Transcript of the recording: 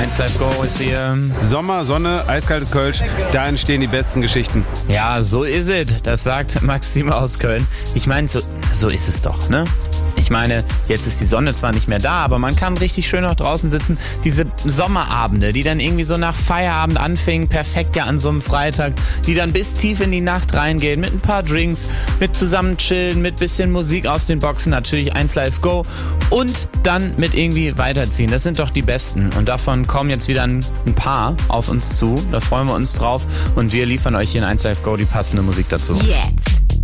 1 Live Go ist hier. Sommer, Sonne, eiskaltes Kölsch, da entstehen die besten Geschichten. Ja, so is it. Das sagt Maxime aus Köln. Ich meine, so ist es doch, ne? Ich meine, jetzt ist die Sonne zwar nicht mehr da, aber man kann richtig schön auch draußen sitzen. Diese Sommerabende, die dann irgendwie so nach Feierabend anfingen, perfekt ja an so einem Freitag, die dann bis tief in die Nacht reingehen, mit ein paar Drinks, mit zusammen chillen, mit bisschen Musik aus den Boxen, natürlich 1 Live Go und dann mit irgendwie weiterziehen. Das sind doch die besten und davon kommen jetzt wieder ein paar auf uns zu. Da freuen wir uns drauf und wir liefern euch hier in 1 Live Go die passende Musik dazu. Jetzt